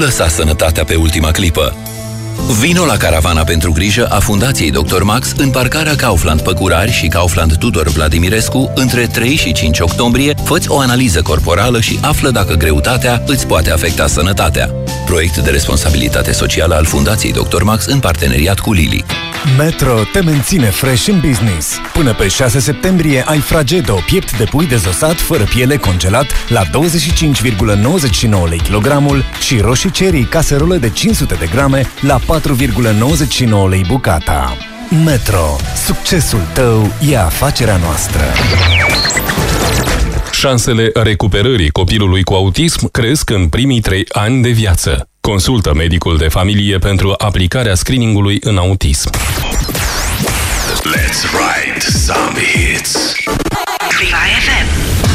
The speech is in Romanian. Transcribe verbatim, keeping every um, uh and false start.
lăsa sănătatea pe ultima clipă. Vino la Caravana pentru grijă a Fundației doctor Max în parcarea Kaufland Păcurari și Kaufland Tudor Vladimirescu între trei și cinci octombrie. Fă-ți o analiză corporală și află dacă greutatea îți poate afecta sănătatea. Proiect de responsabilitate socială al Fundației doctor Max în parteneriat cu Lili. Metro te menține fresh în business. Până pe șase septembrie ai Fragedo, piept de pui dezosat fără piele congelat la douăzeci și cinci virgulă nouăzeci și nouă lei kilogramul și roșii cherry caserolă de cinci sute de grame la patru virgulă nouăzeci și nouă lei bucata. Metro. Succesul tău e afacerea noastră. Șansele recuperării copilului cu autism cresc în primii trei ani de viață. Consultă medicul de familie pentru aplicarea screeningului în autism. Let's write some hits. Viva F M.